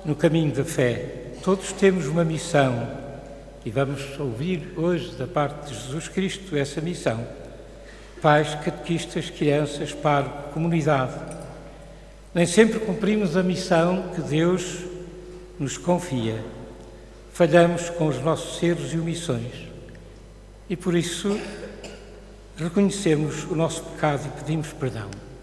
no caminho da fé. Todos temos uma missão e vamos ouvir hoje da parte de Jesus Cristo essa missão. Pais, catequistas, crianças, pároco, comunidade. Nem sempre cumprimos a missão que Deus nos confia. Falhamos com os nossos erros e omissões. E por isso reconhecemos o nosso pecado e pedimos perdão.